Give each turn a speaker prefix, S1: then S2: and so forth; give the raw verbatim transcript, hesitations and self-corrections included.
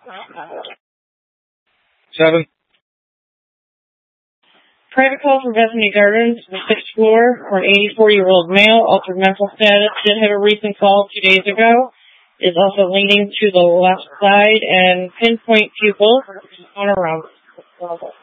S1: Seven.
S2: Private call from Bethany Gardens, the sixth floor, for an eighty-four-year-old male, altered mental status, did have a recent call two days ago, is also leaning to the left side, and pinpoint pupils on around.